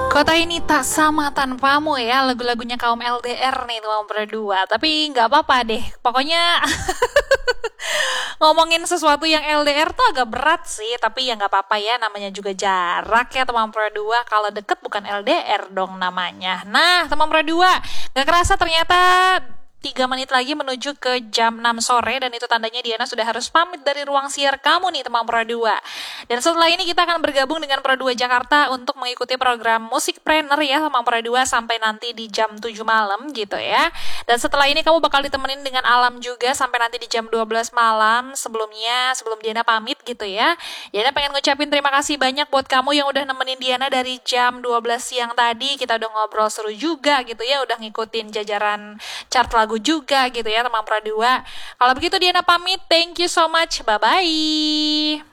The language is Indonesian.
Kota ini tak sama tanpamu ya, lagu-lagunya kaum LDR nih teman berdua. Tapi nggak apa-apa deh, pokoknya ngomongin sesuatu yang LDR tuh agak berat sih. Tapi ya nggak apa-apa ya, namanya juga jarak ya teman berdua. Kalau deket bukan LDR dong namanya. Nah teman berdua, nggak kerasa ternyata 3 menit lagi menuju ke jam 6 sore dan itu tandanya Diana sudah harus pamit dari ruang siar kamu nih teman Pro 2. Dan setelah ini kita akan bergabung dengan Pro 2 Jakarta untuk mengikuti program Musik Planner ya teman Pro 2 sampai nanti di jam 7 malam gitu ya. Dan setelah ini kamu bakal ditemenin dengan Alam juga sampai nanti di jam 12 malam. Sebelum Diana pamit gitu ya. Diana pengen ngucapin terima kasih banyak buat kamu yang udah nemenin Diana dari jam 12 siang tadi. Kita udah ngobrol seru juga gitu ya, udah ngikutin jajaran chart lagu juga gitu ya teman Pro 2. Kalau begitu Diana pamit, thank you so much, bye bye.